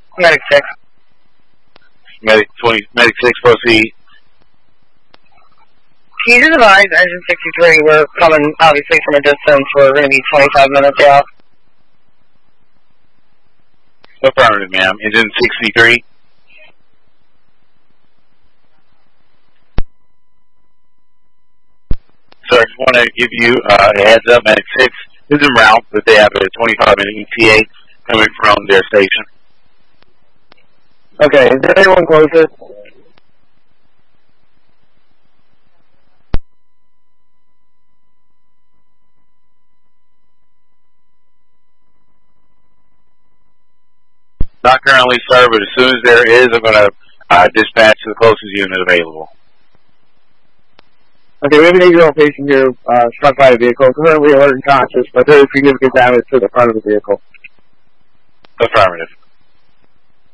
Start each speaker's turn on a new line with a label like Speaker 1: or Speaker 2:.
Speaker 1: Medic 6.
Speaker 2: Medic 6, proceed.
Speaker 1: Can you just advise engine 63, we're coming obviously from a distance, we're going to be 25 minutes out.
Speaker 2: Affirmative, ma'am. Engine 63. So I just want to give you a heads up. Medic 6 is en route, but they have a 25-minute ETA coming from their station.
Speaker 1: Okay, is there anyone closer?
Speaker 2: Not currently, sir, but as soon as there is, I'm going to dispatch to the closest unit available.
Speaker 1: Okay, we have an 8-year-old patient here struck by a vehicle, currently alert and conscious, but there is significant damage to the front of the vehicle.
Speaker 2: Affirmative.